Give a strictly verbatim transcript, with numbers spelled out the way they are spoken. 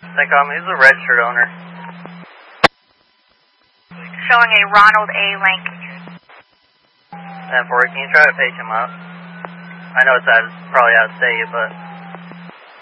Think um, who's the red shirt owner? Showing a Ronald A. Lank. ten four, can you try to page him up? I know it's out, probably out of state, but...